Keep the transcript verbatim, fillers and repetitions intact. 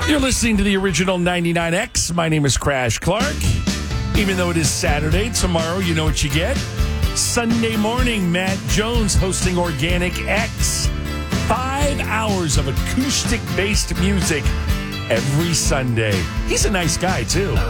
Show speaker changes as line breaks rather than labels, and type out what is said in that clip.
You're listening to the original ninety-nine X. My name is Crash Clark. Even though it is Saturday, tomorrow you know what you get. Sunday morning, Matt Jones hosting Organic X. Five hours of acoustic-based music every Sunday. He's a nice guy, too.